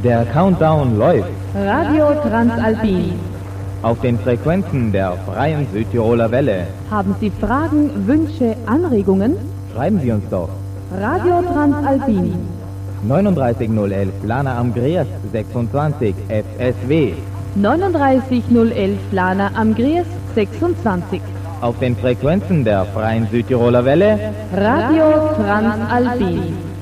Der Countdown läuft. Radio Transalpin. Auf den Frequenzen der Freien Südtiroler Welle. Haben Sie Fragen, Wünsche, Anregungen? Schreiben Sie uns doch. Radio Transalpin. 39011 Lana am Griers 26 FSW. 39011 Lana am Griers 26. Auf den Frequenzen der Freien Südtiroler Welle. Radio Transalpin.